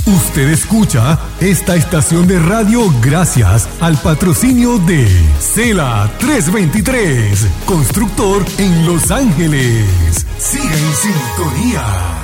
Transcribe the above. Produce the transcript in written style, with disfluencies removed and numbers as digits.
Usted escucha esta estación de radio gracias al patrocinio de Cela 323, constructor en Los Ángeles. Siga en sintonía.